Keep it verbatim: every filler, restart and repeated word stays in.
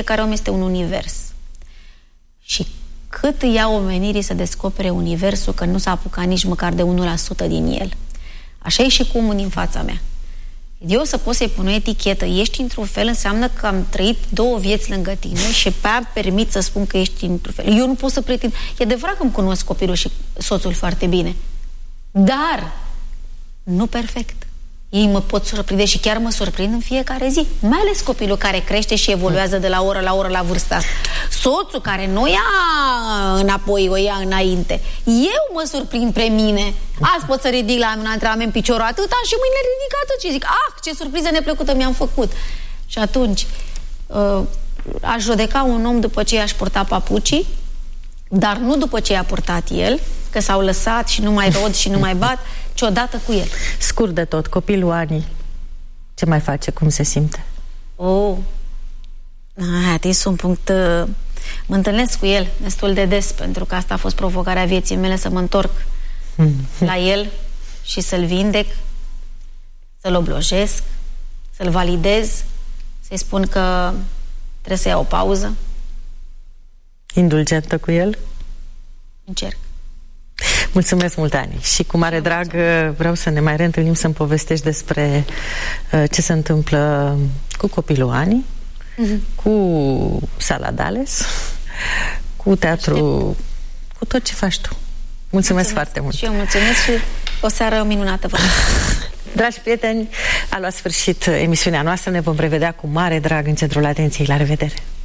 fiecare om este un univers. Și cât ia omenirii să descopere universul, că nu s-a apucat nici măcar de unu la sută din el. Așa e și cu omul din fața mea. Eu să pot să-i pun o etichetă, ești într-un fel, înseamnă că am trăit două vieți lângă tine și pe aia permit să spun că ești într-un fel. Eu nu pot să pretind. E adevărat că îmi cunosc copilul și soțul foarte bine. Dar nu perfect. Ei mă pot surprinde și chiar mă surprind în fiecare zi. Mai ales copilul care crește și evoluează de la oră la oră la vârsta asta. Soțul care nu ia înapoi, o ia înainte. Eu mă surprind pe mine. Azi pot să ridic la un antrenament piciorul atâta și mâine ridic atât și zic, ah, ce surpriză neplăcută mi-am făcut. Și atunci uh, aș judeca un om după ce i-aș purta papucii, dar nu după ce i-a purtat el, că s-au lăsat și nu mai rod și nu mai bat, ci odată cu el. Scurt de tot, copilul Ani, ce mai face, cum se simte? Oh, ai atins un punct. Uh, mă întâlnesc cu el destul de des, pentru că asta a fost provocarea vieții mele, să mă întorc la el și să-l vindec, să-l oblojesc, să-l validez, să-i spun că trebuie să iau o pauză. Indulgentă cu el? Încerc. Mulțumesc mult, Ani. Și cu mare drag vreau să ne mai reîntâlnim, să-mi povestești despre uh, ce se întâmplă cu copilul Ani, mm-hmm. cu Sala Dales, cu teatru, Aștept. cu tot ce faci tu. Mulțumesc, mulțumesc foarte mult. Și eu mulțumesc și o seară minunată. Dragi prieteni, a luat sfârșit emisiunea noastră. Ne vom revedea cu mare drag în centrul atenției. La revedere!